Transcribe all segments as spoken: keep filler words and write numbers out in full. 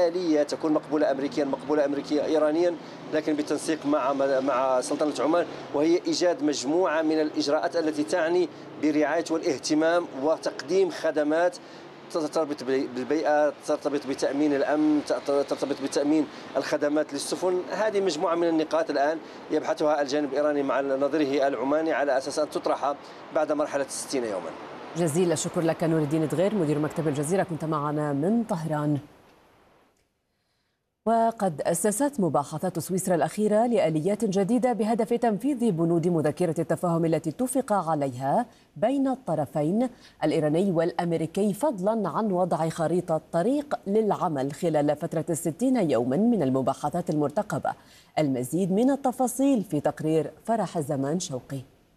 آلية تكون مقبولة أمريكيا مقبولة أمريكيا إيرانيا، لكن بالتنسيق مع مع سلطنة عمان، وهي إيجاد مجموعة من الإجراءات التي تعني برعاية والاهتمام وتقديم خدمات ترتبط بالبيئة، ترتبط بتأمين الأمن، ترتبط بتأمين الخدمات للسفن. هذه مجموعة من النقاط الآن يبحثها الجانب الإيراني مع نظيره العماني على أساس أن تطرح بعد مرحلة ستين يوما. جزيل الشكر لك نور الدين دغير مدير مكتب الجزيرة، كنت معنا من طهران. وقد أسست مباحثات سويسرا الأخيرة لآليات جديدة بهدف تنفيذ بنود مذكرة التفاهم التي اتفق عليها بين الطرفين الإيراني والأمريكي، فضلا عن وضع خريطة طريق للعمل خلال فترة الستين يوما من المباحثات المرتقبة. المزيد من التفاصيل في تقرير فرح الزمان شوقي.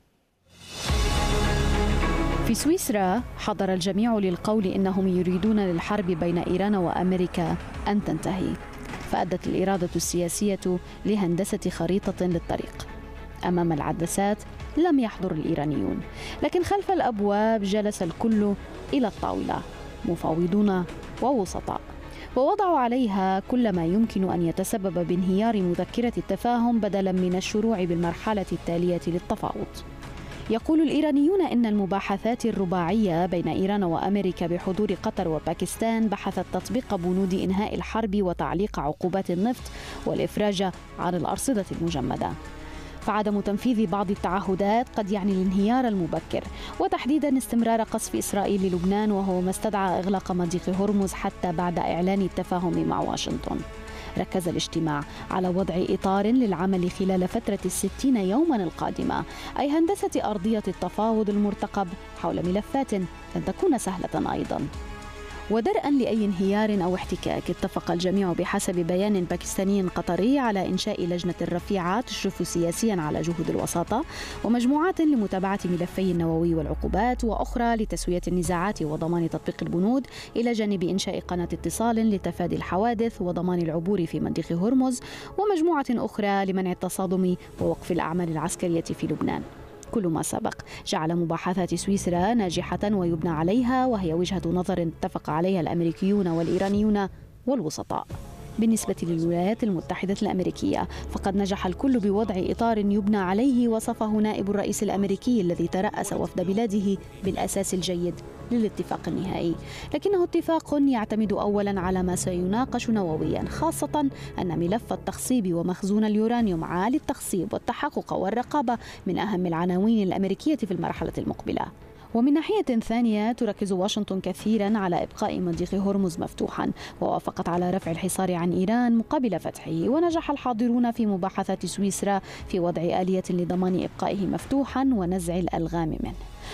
في سويسرا حضر الجميع للقول إنهم يريدون للحرب بين إيران وأمريكا أن تنتهي، فأدت الإرادة السياسية لهندسة خريطة للطريق. أمام العدسات لم يحضر الإيرانيون، لكن خلف الأبواب جلس الكل إلى الطاولة، مفاوضون ووسطاء، ووضعوا عليها كل ما يمكن أن يتسبب بانهيار مذكرة التفاهم بدلا من الشروع بالمرحلة التالية للتفاوض. يقول الإيرانيون إن المباحثات الرباعية بين إيران وأمريكا بحضور قطر وباكستان بحثت تطبيق بنود إنهاء الحرب وتعليق عقوبات النفط والإفراج عن الأرصدة المجمدة. فعدم تنفيذ بعض التعهدات قد يعني الانهيار المبكر، وتحديدا استمرار قصف إسرائيل للبنان، وهو ما استدعى إغلاق مضيق هرمز حتى بعد إعلان التفاهم مع واشنطن. ركز الاجتماع على وضع إطار للعمل خلال فترة الستين يوما القادمة، أي هندسة أرضية التفاوض المرتقب حول ملفات لن تكون سهلة أيضا. ودرءا لأي انهيار أو احتكاك، اتفق الجميع بحسب بيان باكستاني قطري على إنشاء لجنة رفيعة تشرف سياسيا على جهود الوساطة، ومجموعات لمتابعة ملفي النووي والعقوبات، وأخرى لتسوية النزاعات وضمان تطبيق البنود، إلى جانب إنشاء قناة اتصال لتفادي الحوادث وضمان العبور في مضيق هرمز، ومجموعة أخرى لمنع التصادم ووقف الأعمال العسكرية في لبنان. كل ما سبق جعل مباحثات سويسرا ناجحة ويبنى عليها، وهي وجهة نظر اتفق عليها الأمريكيون والإيرانيون والوسطاء. بالنسبة للولايات المتحدة الأمريكية فقد نجح الكل بوضع إطار يبنى عليه، وصفه نائب الرئيس الأمريكي الذي ترأس وفد بلاده بالأساس الجيد للاتفاق النهائي، لكنه اتفاق يعتمد أولا على ما سيناقش نوويا، خاصة أن ملف التخصيب ومخزون اليورانيوم عالي التخصيب والتحقق والرقابة من أهم العناوين الأمريكية في المرحلة المقبلة. ومن ناحية ثانية تركز واشنطن كثيرا على إبقاء مضيق هرمز مفتوحا، ووافقت على رفع الحصار عن إيران مقابل فتحه. ونجح الحاضرون في مباحثات سويسرا في وضع آلية لضمان إبقائه مفتوحا ونزع الألغام منه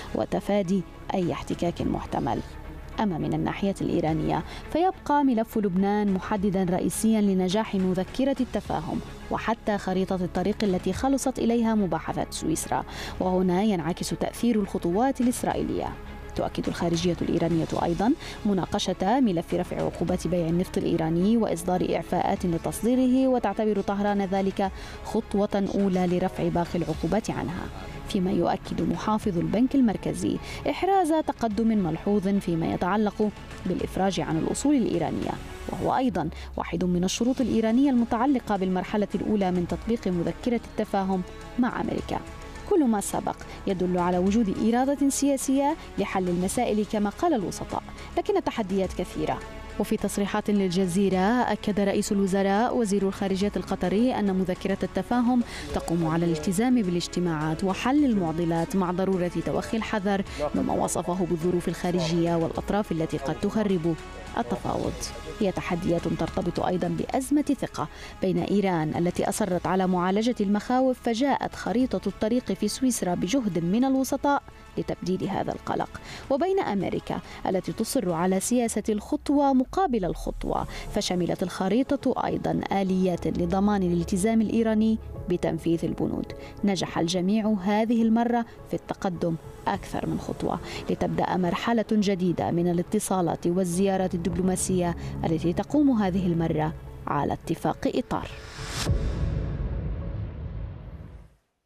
وتفادي أي احتكاك محتمل. أما من الناحية الإيرانية فيبقى ملف لبنان محددا رئيسيا لنجاح مذكرة التفاهم وحتى خريطة الطريق التي خلصت إليها مباحثات سويسرا، وهنا ينعكس تأثير الخطوات الإسرائيلية. تؤكد الخارجية الإيرانية أيضا مناقشة ملف رفع عقوبات بيع النفط الإيراني وإصدار إعفاءات لتصديره، وتعتبر طهران ذلك خطوة أولى لرفع باقي العقوبات عنها، فيما يؤكد محافظ البنك المركزي إحراز تقدم ملحوظ فيما يتعلق بالإفراج عن الأصول الإيرانية، وهو أيضا واحد من الشروط الإيرانية المتعلقة بالمرحلة الأولى من تطبيق مذكرة التفاهم مع أمريكا. كل ما سبق يدل على وجود إرادة سياسية لحل المسائل كما قال الوسطاء، لكن التحديات كثيرة. وفي تصريحات للجزيرة أكد رئيس الوزراء وزير الخارجية القطري أن مذكرة التفاهم تقوم على الالتزام بالاجتماعات وحل المعضلات مع ضرورة توخي الحذر مما وصفه بالظروف الخارجية والأطراف التي قد تخرب التفاوض. هي تحديات ترتبط أيضا بأزمة ثقة بين إيران التي أصرت على معالجة المخاوف، فجاءت خريطة الطريق في سويسرا بجهد من الوسطاء لتبديد هذا القلق، وبين أمريكا التي تصر على سياسة الخطوة مقابل الخطوة، فشملت الخريطة أيضا آليات لضمان الالتزام الإيراني بتنفيذ البنود. نجح الجميع هذه المرة في التقدم أكثر من خطوة لتبدأ مرحلة جديدة من الاتصالات والزيارات الدبلوماسية التي تقوم هذه المرة على اتفاق إطار.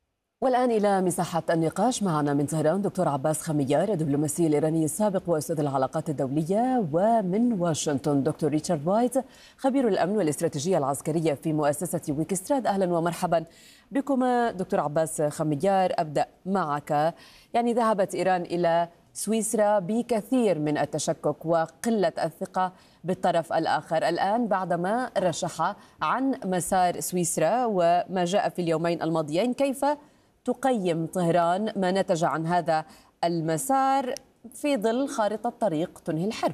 والآن إلى مساحة النقاش. معنا من طهران دكتور عباس خميار الدبلوماسي الإيراني السابق وأستاذ العلاقات الدولية، ومن واشنطن دكتور ريتشارد وايت خبير الأمن والاستراتيجية العسكرية في مؤسسة ويكستراد. أهلا ومرحبا بكما دكتور عباس خميار. أبدأ معك. يعني ذهبت إيران إلى سويسرا بكثير من التشكك وقلة الثقة بالطرف الآخر. الآن بعدما رشح عن مسار سويسرا وما جاء في اليومين الماضيين، كيف تقيم طهران ما نتج عن هذا المسار في ظل خارطة طريق تنهي الحرب؟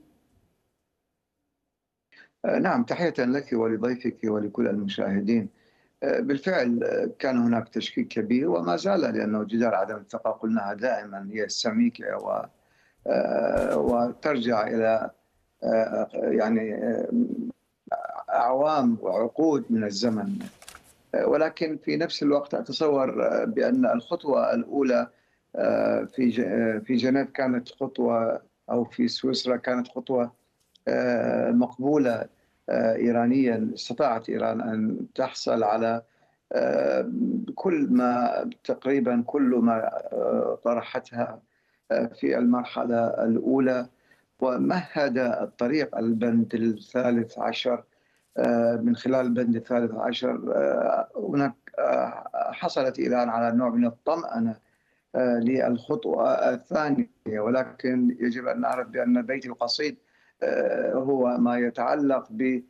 نعم، تحية لك ولضيفك ولكل المشاهدين. بالفعل كان هناك تشكيك كبير وما زال، لأنه جدار عدم الثقة قلناها دائما هي السميكة و وترجع إلى يعني أعوام وعقود من الزمن. ولكن في نفس الوقت أتصور بأن الخطوة الأولى في في جنيف كانت خطوة، أو في سويسرا كانت خطوة مقبولة إيرانيا. استطاعت إيران أن تحصل على كل ما تقريبا كل ما طرحتها في المرحلة الأولى، ومهد الطريق البند الثالث عشر. من خلال البند الثالث عشر هناك حصلت إيران على نوع من الطمأنة للخطوة الثانية. ولكن يجب أن نعرف بأن البيت القصيد هو ما يتعلق ب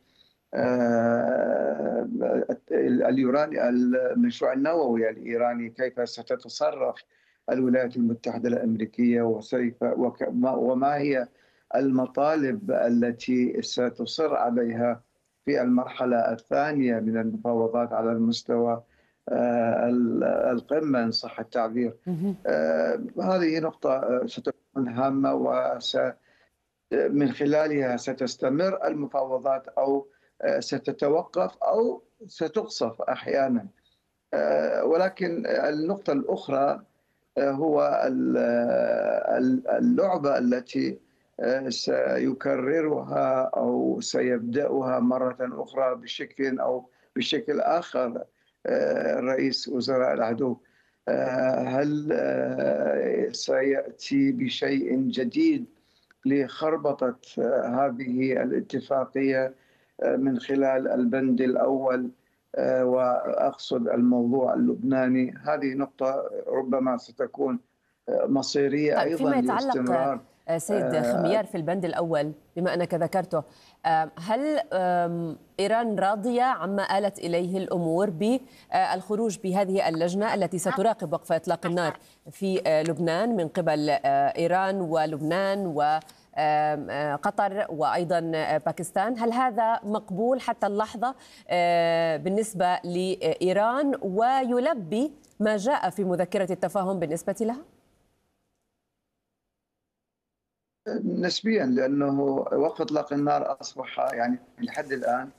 اليوراني المشروع النووي الإيراني، كيف ستتصرف الولايات المتحدة الأمريكية وما هي المطالب التي ستصر عليها في المرحلة الثانية من المفاوضات على المستوى القمة إن صح التعبير. هذه نقطة ستكون هامة ومن خلالها ستستمر المفاوضات أو ستتوقف أو ستقصف أحيانا. ولكن النقطة الأخرى هو اللعبة التي سيكررها أو سيبدأها مرة أخرى بشكل أو بشكل آخر رئيس وزراء العدو. هل سيأتي بشيء جديد لخربطة هذه الاتفاقية من خلال البند الأول، وأقصد الموضوع اللبناني؟ هذه نقطة ربما ستكون مصيرية أيضا فيما يتعلق لاستمرار سيد خميار في البند الأول بما أنك ذكرته، هل إيران راضية عما آلت إليه الأمور بالخروج بهذه اللجنة التي ستراقب وقف إطلاق النار في لبنان من قبل إيران ولبنان وقطر وأيضا باكستان؟ هل هذا مقبول حتى اللحظة بالنسبة لإيران ويلبي ما جاء في مذكرة التفاهم بالنسبة لها؟ نسبيا، لأنه وقف إطلاق النار أصبح يعني لحد الآن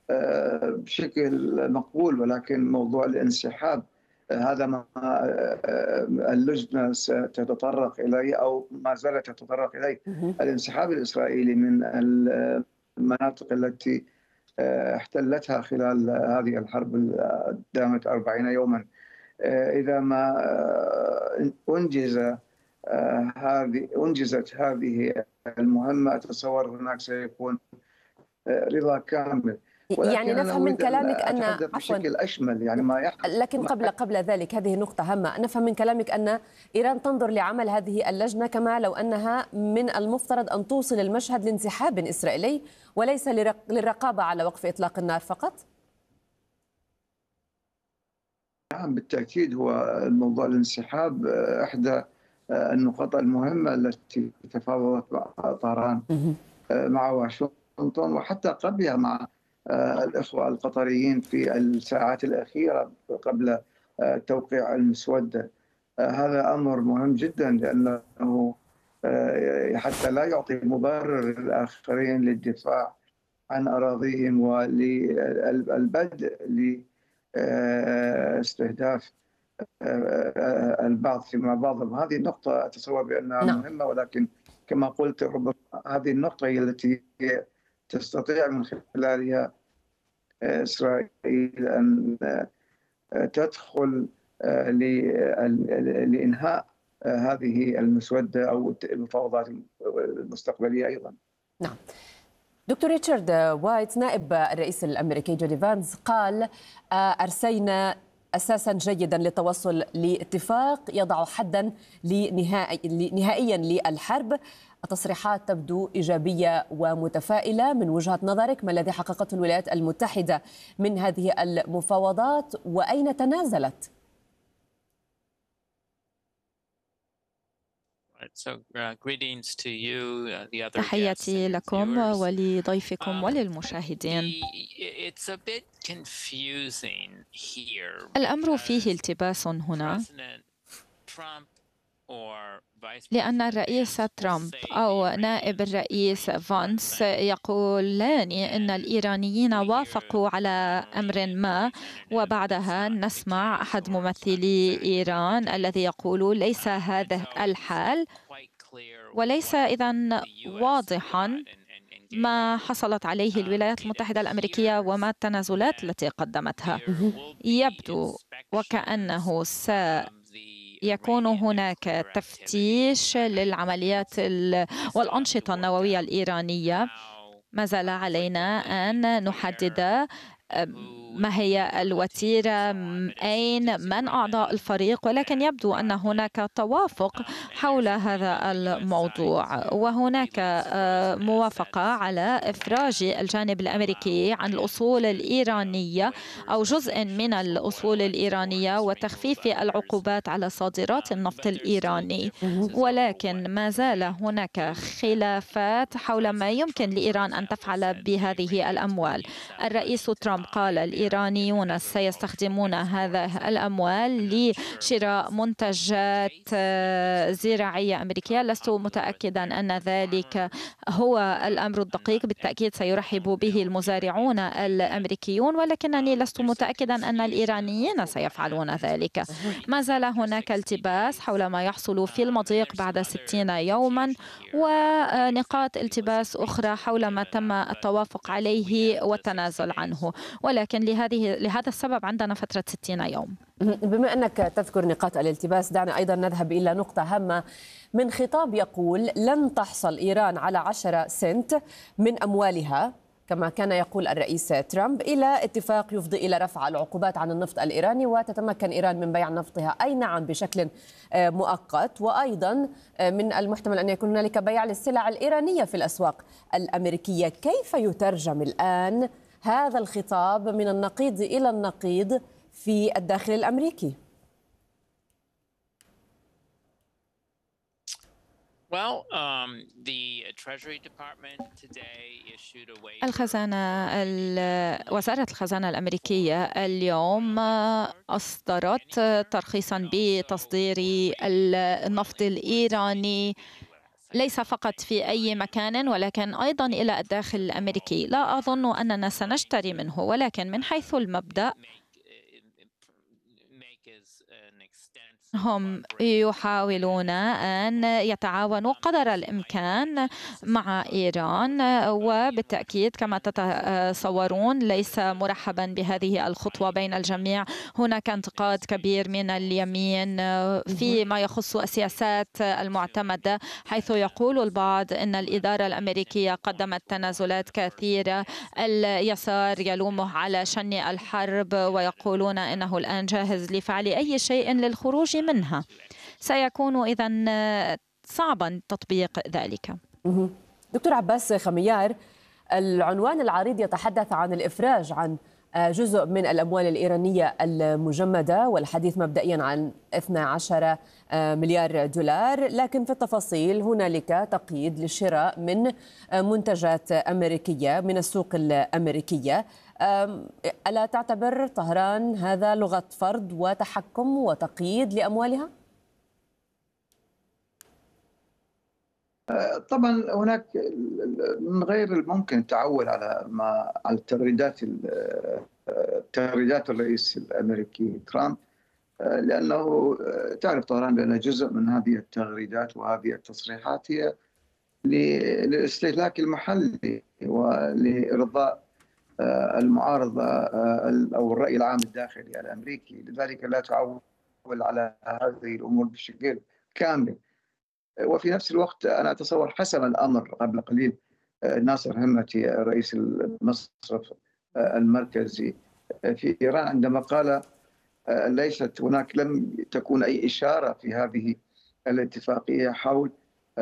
بشكل مقبول، ولكن موضوع الانسحاب هذا ما اللجنة ستتطرق إليه أو ما زالت تتطرق إليه. الانسحاب الإسرائيلي من المناطق التي احتلتها خلال هذه الحرب دامت أربعين يوما، إذا ما أنجز هذه أنجزت هذه المهمة، أتصور هناك سيكون رضا كامل. يعني نفهم من كلامك أن عفوا بشكل أشمل يعني ما يحدث. لكن قبل قبل ذلك هذه نقطة هامة، نفهم من كلامك أن إيران تنظر لعمل هذه اللجنة كما لو أنها من المفترض أن توصل المشهد لانسحاب إسرائيلي وليس للرقابة على وقف إطلاق النار فقط؟ نعم بالتأكيد، هو الموضوع الانسحاب إحدى النقاط المهمة التي تفاوضت مع طهران مع واشنطن وحتى قبلها مع الإخوة القطريين في الساعات الأخيرة قبل توقيع المسودة. هذا أمر مهم جدا، لأنه حتى لا يعطي مبرر للآخرين للدفاع عن أراضيهم وللبدء لاستهداف البعض فيما بعضهم. هذه النقطة أتصور بأنها نعم. مهمة، ولكن كما قلت ربما هذه النقطة هي التي تستطيع من خلالها إسرائيل أن تدخل لإنهاء هذه المسودة أو المفاوضات المستقبلية أيضا. نعم. دكتور ريتشارد وايت نائب الرئيس الأمريكي جودي فانس قال أرسينا أساسا جيدا للتوصل لاتفاق يضع حدا نهائيا للحرب. التصريحات تبدو إيجابية ومتفائلة من وجهة نظرك. ما الذي حققته الولايات المتحدة من هذه المفاوضات وأين تنازلت؟ تحياتي لكم ولضيفكم وللمشاهدين. الأمر فيه التباس هنا، لأن الرئيس ترامب أو نائب الرئيس فانس يقولان إن الإيرانيين وافقوا على أمر ما، وبعدها نسمع أحد ممثلي إيران الذي يقول ليس هذا الحال، وليس إذن واضحا ما حصلت عليه الولايات المتحدة الأمريكية وما التنازلات التي قدمتها. يبدو وكأنه س يكون هناك تفتيش للعمليات والأنشطة النووية الإيرانية. ما زال علينا أن نحدد ما هي الوتيرة، أين من أعضاء الفريق، ولكن يبدو أن هناك توافق حول هذا الموضوع، وهناك موافقة على إفراج الجانب الأمريكي عن الأصول الإيرانية أو جزء من الأصول الإيرانية وتخفيف العقوبات على صادرات النفط الإيراني. ولكن ما زال هناك خلافات حول ما يمكن لإيران أن تفعل بهذه الأموال. الرئيس ترامب قال الإيرانيون سيستخدمون هذه الأموال لشراء منتجات زراعية أمريكية. لست متأكدا أن ذلك هو الأمر الدقيق، بالتأكيد سيرحب به المزارعون الأمريكيون، ولكنني لست متأكدا أن الإيرانيين سيفعلون ذلك. ما زال هناك التباس حول ما يحصل في المضيق بعد ستين يوما، ونقاط التباس أخرى حول ما تم التوافق عليه والتنازل عنه، ولكن لهذه لهذا السبب عندنا فترة ستين يوم. بما أنك تذكر نقاط الالتباس، دعنا أيضا نذهب إلى نقطة هامة من خطاب يقول لن تحصل إيران على عشرة سنت من أموالها كما كان يقول الرئيس ترامب، إلى اتفاق يفضي إلى رفع العقوبات عن النفط الإيراني وتتمكن إيران من بيع نفطها، أي نعم بشكل مؤقت، وأيضا من المحتمل أن يكون هنالك بيع للسلع الإيرانية في الأسواق الأمريكية. كيف يترجم الآن هذا الخطاب من النقيض إلى النقيض في الداخل الأمريكي؟ الخزانة وزارة الخزانة الأمريكية اليوم أصدرت ترخيصا بتصدير النفط الإيراني ليس فقط في أي مكان ولكن أيضا إلى الداخل الأمريكي. لا أظن أننا سنشتري منه، ولكن من حيث المبدأ هم يحاولون أن يتعاونوا قدر الإمكان مع إيران، وبالتأكيد كما تتصورون ليس مرحبا بهذه الخطوة بين الجميع. هناك انتقاد كبير من اليمين فيما يخص السياسات المعتمدة، حيث يقول البعض أن الإدارة الأمريكية قدمت تنازلات كثيرة. اليسار يلومه على شن الحرب ويقولون أنه الآن جاهز لفعل أي شيء للخروج منها. سيكون إذن صعبا تطبيق ذلك. دكتور عباس خميار، العنوان العريض يتحدث عن الإفراج عن جزء من الأموال الإيرانية المجمدة، والحديث مبدئيا عن اثني عشر مليار دولار، لكن في التفاصيل هنالك تقييد للشراء من منتجات أمريكية من السوق الأمريكية. ألا تعتبر طهران هذا لغة فرض وتحكم وتقييد لأموالها؟ طبعا هناك من غير الممكن التعول على ما على التغريدات تغريدات الرئيس الامريكي ترامب، لانه تعرف طهران بان جزء من هذه التغريدات وهذه التصريحات هي للاستهلاك المحلي ولارضاء المعارضه او الراي العام الداخلي الامريكي، لذلك لا تعول على هذه الأمور بشكل كامل. وفي نفس الوقت أنا أتصور حسم الأمر قبل قليل ناصر همتي رئيس المصرف المركزي في إيران عندما قال ليست هناك لم تكون أي إشارة في هذه الاتفاقية حول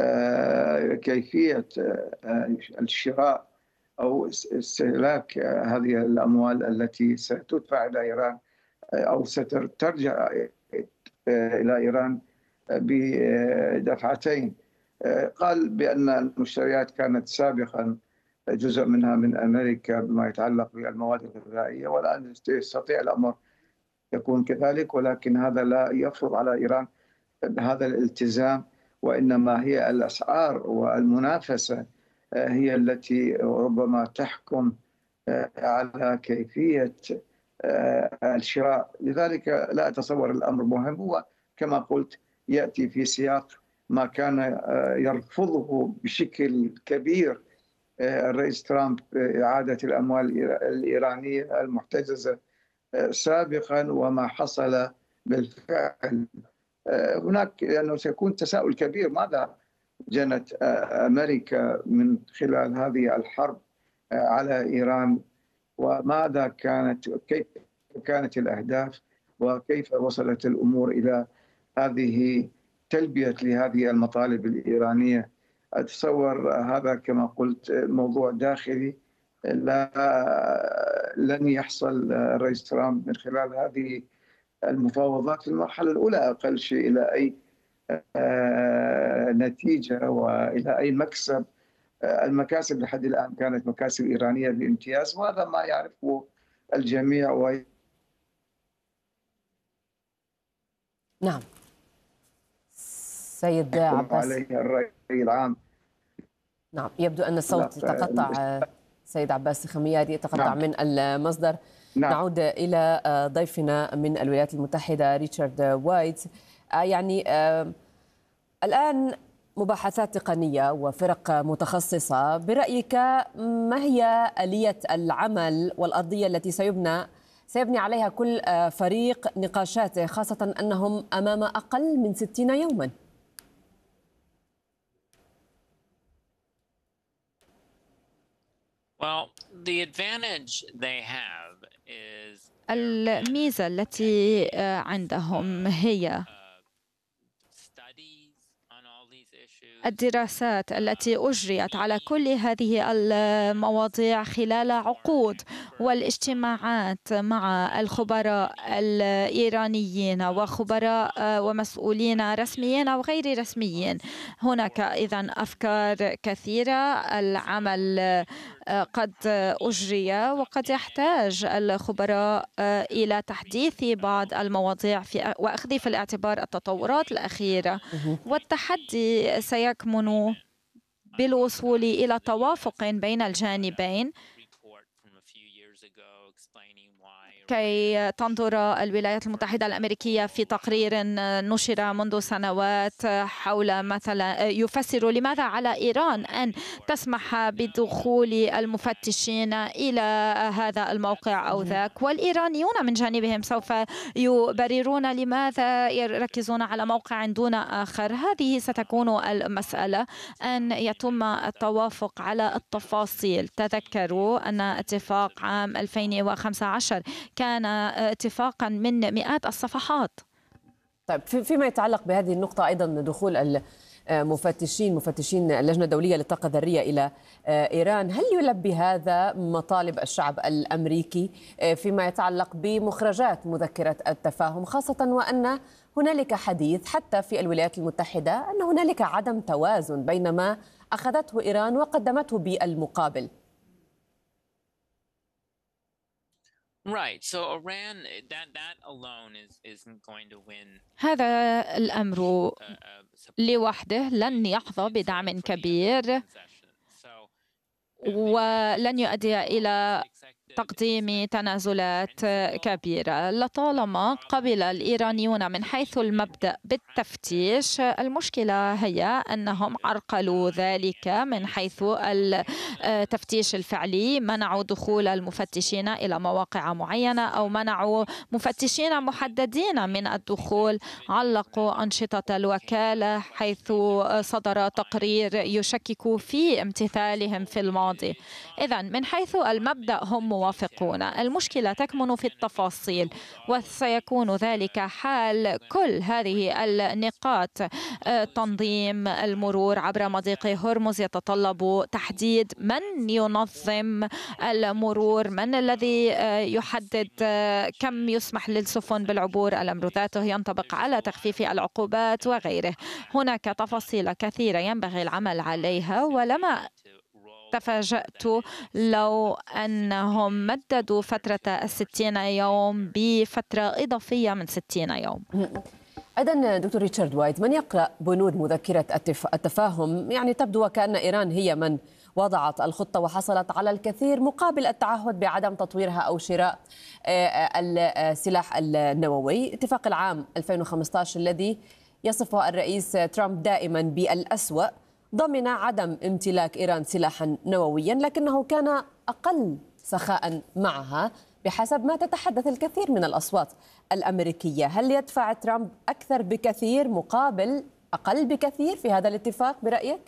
كيفية الشراء أو استهلاك هذه الأموال التي ستدفع إلى إيران أو سترجع إلى إيران بدفعتين. قال بأن المشتريات كانت سابقا جزء منها من أمريكا بما يتعلق بالمواد الغذائية، والآن يستطيع الأمر يكون كذلك، ولكن هذا لا يفرض على إيران هذا الالتزام، وإنما هي الأسعار والمنافسة هي التي ربما تحكم على كيفية الشراء. لذلك لا أتصور الأمر مهم، هو كما قلت يأتي في سياق ما كان يرفضه بشكل كبير الرئيس ترامب إعادة الأموال الإيرانية المحتجزة سابقا وما حصل بالفعل. هناك لأنه سيكون تساؤل كبير، ماذا جنت أمريكا من خلال هذه الحرب على إيران، وماذا كانت كيف كانت الأهداف، وكيف وصلت الأمور إلى هذه تلبية لهذه المطالب الإيرانية. أتصور هذا كما قلت موضوع داخلي لا لن يحصل الرئيس ترامب من خلال هذه المفاوضات في المرحلة الأولى أقل شيء إلى أي نتيجة وإلى أي مكسب. المكاسب لحد الآن كانت مكاسب إيرانية بامتياز، وهذا ما يعرفه الجميع. و... نعم سيد عباس عليه الرأي العام. نعم يبدو أن الصوت يتقطع. سيد عباس خمياري يتقطع نعم. من المصدر. نعم. نعود إلى ضيفنا من الولايات المتحدة ريتشارد وايت. يعني آه الآن مباحثات تقنية وفرق متخصصة، برأيك ما هي آلية العمل والأرضية التي سيبنى سيبني عليها كل فريق نقاشاته، خاصة أنهم أمام أقل من ستين يوما؟ Well, the advantage they have is الميزة التي عندهم هي الدراسات التي أجريت على كل هذه المواضيع خلال عقود، والاجتماعات مع الخبراء الإيرانيين وخبراء ومسؤولين رسميين أو غير رسميين. هناك إذن أفكار كثيرة، العمل قد أجري وقد يحتاج الخبراء إلى تحديث بعض المواضيع في وأخذ في الاعتبار التطورات الأخيرة، والتحدي سيكمن بالوصول إلى توافق بين الجانبين كي تنظر الولايات المتحدة الأمريكية في تقرير نشر منذ سنوات حول مثلا يفسر لماذا على إيران أن تسمح بدخول المفتشين إلى هذا الموقع أو ذاك، والإيرانيون من جانبهم سوف يبررون لماذا يركزون على موقع دون آخر. هذه ستكون المسألة أن يتم التوافق على التفاصيل. تذكروا أن اتفاق عام ألفين وخمسة عشر كان اتفاقا من مئات الصفحات. طيب فيما يتعلق بهذه النقطة أيضا دخول المفتشين مفتشين اللجنة الدولية للطاقة الذرية إلى إيران، هل يلبي هذا مطالب الشعب الأمريكي فيما يتعلق بمخرجات مذكرة التفاهم، خاصة وأن هنالك حديث حتى في الولايات المتحدة أن هنالك عدم توازن بين ما أخذته إيران وقدمته بالمقابل؟ Right. So Iran, that that alone is isn't going to win. هذا الأمر لوحده لن يحظى بدعم كبير ولن يؤدي إلى تقديم تنازلات كبيرة. لطالما قبل الإيرانيون من حيث المبدأ بالتفتيش، المشكلة هي أنهم عرقلوا ذلك من حيث التفتيش الفعلي، منعوا دخول المفتشين إلى مواقع معينة أو منعوا مفتشين محددين من الدخول، علقوا أنشطة الوكالة حيث صدر تقرير يشكك في امتثالهم في الماضي. إذن من حيث المبدأ هم موافقون، المشكلة تكمن في التفاصيل، وسيكون ذلك حال كل هذه النقاط. تنظيم المرور عبر مضيق هرمز يتطلب تحديد من ينظم المرور، من الذي يحدد كم يسمح للسفن بالعبور، الأمر ذاته ينطبق على تخفيف العقوبات وغيره. هناك تفاصيل كثيرة ينبغي العمل عليها، ولما تفاجأت لو أنهم مددوا فترة الستين يوم بفترة إضافية من ستين يوم. أيضا دكتور ريتشارد وايت، من يقرأ بنود مذكرة التفاهم يعني تبدو وكأن إيران هي من وضعت الخطة وحصلت على الكثير مقابل التعهد بعدم تطويرها أو شراء السلاح النووي. اتفاق العام ألفين وخمسة عشر الذي يصفه الرئيس ترامب دائما بالأسوأ ضمن عدم امتلاك إيران سلاحا نوويا، لكنه كان أقل سخاء معها بحسب ما تتحدث الكثير من الأصوات الأمريكية. هل يدفع ترامب أكثر بكثير مقابل أقل بكثير في هذا الاتفاق برأيك؟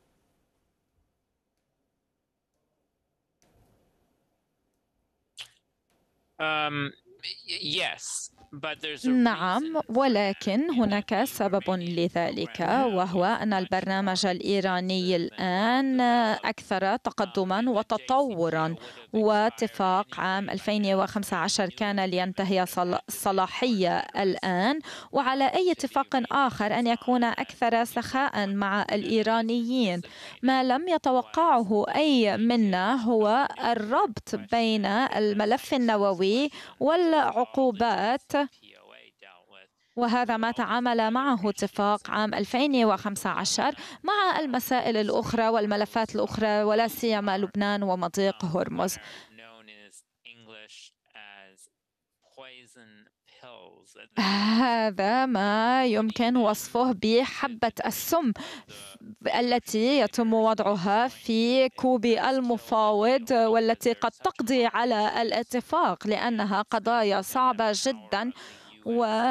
Um, yes. نعم، ولكن هناك سبب لذلك، وهو أن البرنامج الإيراني الآن أكثر تقدما وتطورا، واتفاق عام ألفين وخمسة عشر كان لينتهي صلاحية الآن، وعلى أي اتفاق آخر أن يكون أكثر سخاء مع الإيرانيين. ما لم يتوقعه أي منا هو الربط بين الملف النووي والعقوبات، وهذا ما تعامل معه اتفاق عام ألفين وخمسة عشر مع المسائل الأخرى والملفات الأخرى، ولا سيما لبنان ومضيق هرمز. هذا ما يمكن وصفه بحبة السم التي يتم وضعها في كوب المفاوض، والتي قد تقضي على الاتفاق، لأنها قضايا صعبة جدا و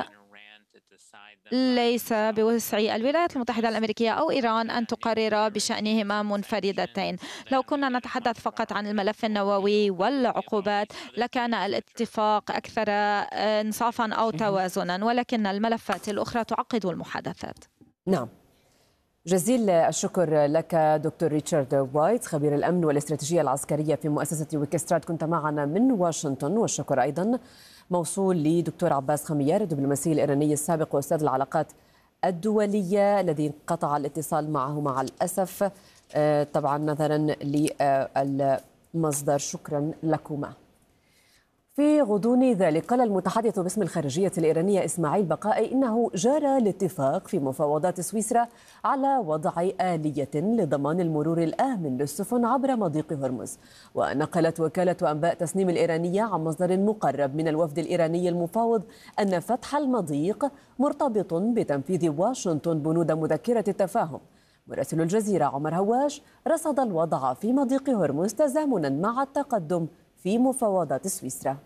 ليس بوسع الولايات المتحدة الأمريكية أو إيران أن تقرر بشأنهما منفردتين. لو كنا نتحدث فقط عن الملف النووي والعقوبات لكان الاتفاق أكثر إنصافا أو توازنا، ولكن الملفات الأخرى تعقد المحادثات. نعم، جزيل الشكر لك دكتور ريتشارد وايت، خبير الأمن والاستراتيجية العسكرية في مؤسسة ويكسترات، كنت معنا من واشنطن. والشكر أيضا موصول لدكتور عباس خميار، الدبلوماسي الإيراني السابق وأستاذ العلاقات الدولية، الذي انقطع الاتصال معه مع الأسف طبعا نظرا للمصدر. شكرا لكما. في غضون ذلك قال المتحدث باسم الخارجية الإيرانية إسماعيل بقائي إنه جرى الاتفاق في مفاوضات سويسرا على وضع آلية لضمان المرور الآمن للسفن عبر مضيق هرمز. ونقلت وكالة أنباء تسنيم الإيرانية عن مصدر مقرب من الوفد الإيراني المفاوض أن فتح المضيق مرتبط بتنفيذ واشنطن بنود مذكرة التفاهم. مراسل الجزيرة عمر هواش رصد الوضع في مضيق هرمز تزامنا مع التقدم في مفاوضات سويسرا.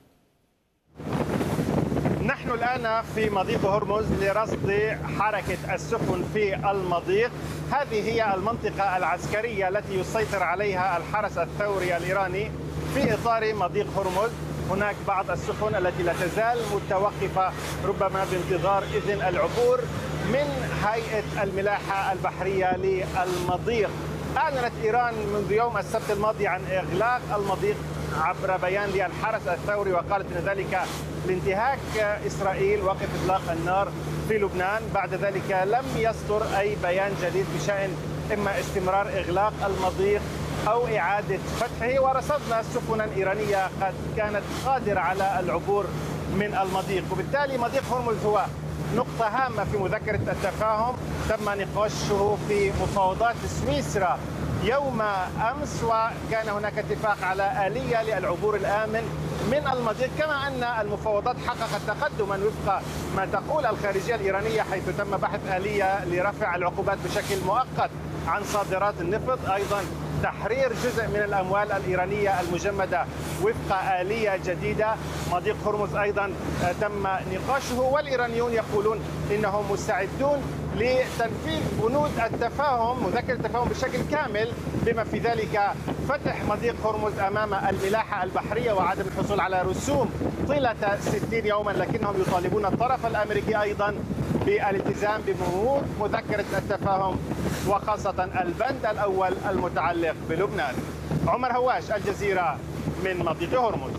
نحن الآن في مضيق هرمز لرصد حركة السفن في المضيق. هذه هي المنطقة العسكرية التي يسيطر عليها الحرس الثوري الإيراني في إطار مضيق هرمز. هناك بعض السفن التي لا تزال متوقفة ربما بانتظار إذن العبور من هيئة الملاحة البحرية للمضيق. أعلنت إيران منذ يوم السبت الماضي عن إغلاق المضيق عبر بيان للحرس الثوري، وقالت أن ذلك لانتهاك إسرائيل وقف إطلاق النار في لبنان. بعد ذلك لم يصدر أي بيان جديد بشأن إما استمرار إغلاق المضيق أو إعادة فتحه. ورصدنا سفنا إيرانية قد كانت قادرة على العبور من المضيق، وبالتالي مضيق هرمز هو نقطة هامة في مذكرة التفاهم تم نقاشه في مفاوضات سويسرا يوم أمس، وكان هناك اتفاق على آلية للعبور الآمن من المضيق، كما أن المفاوضات حققت تقدما وفق ما تقول الخارجية الإيرانية، حيث تم بحث آلية لرفع العقوبات بشكل مؤقت عن صادرات النفط، أيضا تحرير جزء من الأموال الإيرانية المجمدة وفق آلية جديدة. مضيق هرمز أيضا تم نقاشه، والإيرانيون يقولون إنهم مستعدون لتنفيذ بنود التفاهم، مذكرة التفاهم بشكل كامل، بما في ذلك فتح مضيق هرمز أمام الملاحة البحرية وعدم الحصول على رسوم طيلة ستين يوما، لكنهم يطالبون الطرف الأمريكي أيضا بالالتزام ببنود مذكرة التفاهم، وخاصة البند الأول المتعلق بلبنان. عمر هواش، الجزيرة، من مضيق هرمز.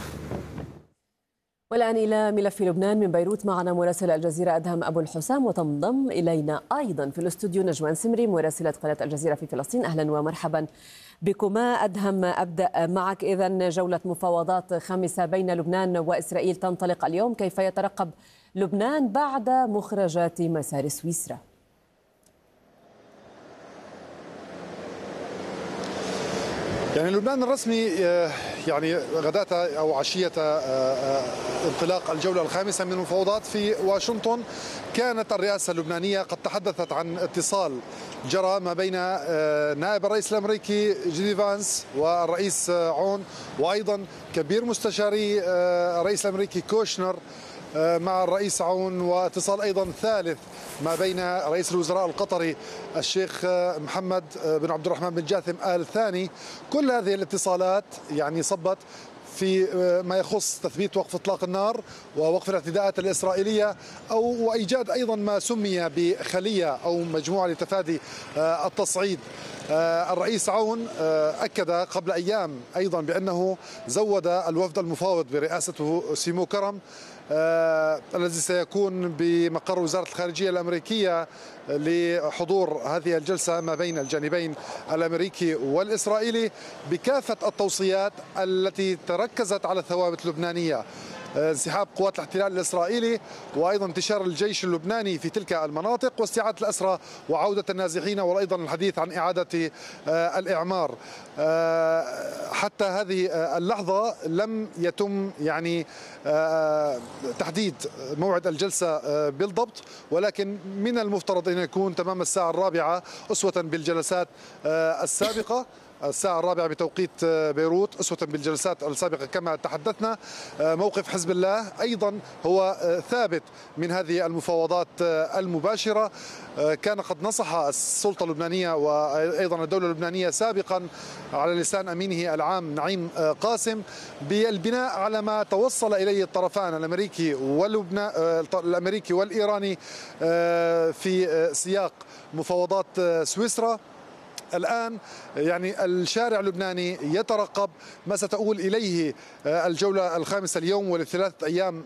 والآن إلى ملف لبنان من بيروت، معنا مراسل الجزيرة أدهم أبو الحسام، وتنضم إلينا أيضا في الاستوديو نجوان سمري مراسلة قناة الجزيرة في فلسطين. أهلا ومرحبا بكما. أدهم، أبدأ معك. إذن جولة مفاوضات خامسة بين لبنان وإسرائيل تنطلق اليوم، كيف يترقب لبنان بعد مخرجات مسار سويسرا؟ يعني لبنان الرسمي يعني غداة أو عشية انطلاق الجولة الخامسة من المفاوضات في واشنطن، كانت الرئاسة اللبنانية قد تحدثت عن اتصال جرى ما بين نائب الرئيس الأمريكي جي دي فانس والرئيس عون، وأيضا كبير مستشاري الرئيس الأمريكي كوشنر مع الرئيس عون، واتصال أيضا ثالث ما بين رئيس الوزراء القطري الشيخ محمد بن عبد الرحمن بن جاثم آل ثاني. كل هذه الاتصالات يعني صبت في ما يخص تثبيت وقف اطلاق النار ووقف الاعتداءات الإسرائيلية، أو وإيجاد أيضا ما سمي بخلية أو مجموعة لتفادي التصعيد. الرئيس عون أكد قبل أيام أيضا بأنه زود الوفد المفاوض برئاسته سيمو كرم آه الذي سيكون بمقر وزارة الخارجية الأمريكية لحضور هذه الجلسة ما بين الجانبين الأمريكي والإسرائيلي، بكافة التوصيات التي تركزت على الثوابت اللبنانية: انسحاب قوات الاحتلال الإسرائيلي، وأيضا انتشار الجيش اللبناني في تلك المناطق، واستعادة الأسرى وعودة النازحين، وأيضا الحديث عن إعادة الإعمار. حتى هذه اللحظة لم يتم يعني تحديد موعد الجلسة بالضبط، ولكن من المفترض أن يكون تمام الساعة الرابعة أسوة بالجلسات السابقة، الساعة الرابعة بتوقيت بيروت أسوة بالجلسات السابقة كما تحدثنا. موقف حزب الله أيضا هو ثابت من هذه المفاوضات المباشرة. كان قد نصح السلطة اللبنانية وأيضا الدولة اللبنانية سابقا على لسان أمينه العام نعيم قاسم بالبناء على ما توصل إليه الطرفان الأمريكي ولبنان الأمريكي والإيراني في سياق مفاوضات سويسرا. الآن يعني الشارع اللبناني يترقب ما ستؤول إليه الجولة الخامسة اليوم ولثلاثة أيام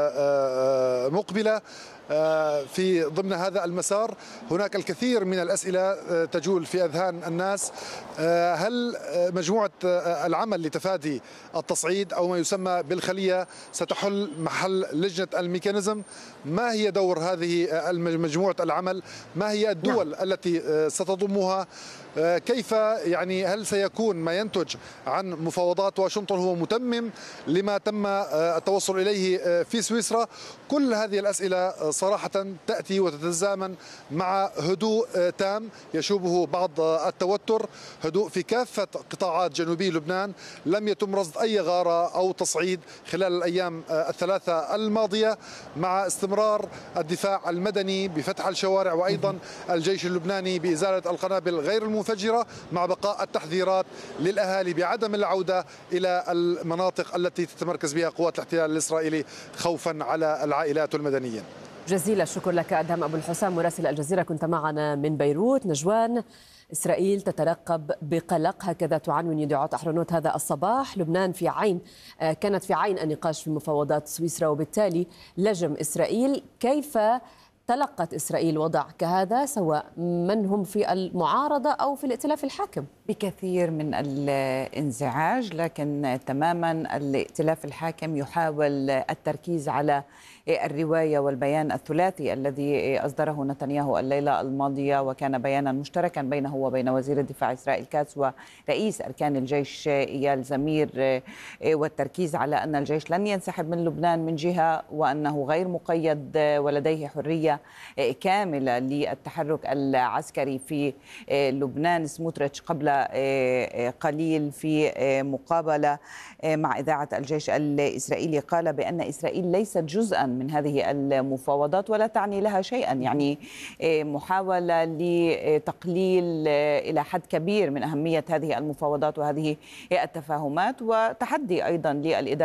مقبلة في ضمن هذا المسار. هناك الكثير من الأسئلة تجول في أذهان الناس: هل مجموعة العمل لتفادي التصعيد أو ما يسمى بالخلية ستحل محل لجنة الميكانيزم؟ ما هي دور هذه مجموعة العمل؟ ما هي الدول التي ستضمها؟ كيف يعني هل سيكون ما ينتج عن مفاوضات واشنطن هو متمم لما تم التوصل إليه في سويسرا؟ كل هذه الأسئلة صراحة تأتي وتتزامن مع هدوء تام يشوبه بعض التوتر، هدوء في كافة قطاعات جنوبي لبنان. لم يتم رصد أي غارة أو تصعيد خلال الأيام الثلاثة الماضية، مع استمرار الدفاع المدني بفتح الشوارع، وأيضا الجيش اللبناني بإزالة القنابل غير المنفجرة، مع بقاء التحذيرات للأهالي بعدم العودة إلى المناطق التي تتمركز بها قوات الاحتلال الإسرائيلي خوفا على العائلات والمدنيين. جزيل الشكر لك أدهم أبو الحسام مراسل الجزيرة، كنت معنا من بيروت. نجوان، إسرائيل تترقب بقلق، هكذا تعنون يدعوت أحرنوت هذا الصباح. لبنان في عين كانت في عين النقاش في مفاوضات سويسرا، وبالتالي لجم إسرائيل. كيف تلقت إسرائيل وضع كهذا سواء من هم في المعارضة أو في الائتلاف الحاكم؟ بكثير من الانزعاج، لكن تماما الائتلاف الحاكم يحاول التركيز على الرواية والبيان الثلاثي الذي أصدره نتنياهو الليلة الماضية، وكان بيانا مشتركا بينه وبين وزير الدفاع إسرائيل كاتس ورئيس أركان الجيش إيال زمير، والتركيز على أن الجيش لن ينسحب من لبنان من جهة، وأنه غير مقيد ولديه حرية كاملة للتحرك العسكري في لبنان. سموتريتش قبل قليل في مقابلة مع إذاعة الجيش الإسرائيلي قال بأن إسرائيل ليست جزءا من هذه المفاوضات ولا تعني لها شيئا، يعني محاولة لتقليل إلى حد كبير من أهمية هذه المفاوضات وهذه التفاهمات، وتحدي أيضا للإدارة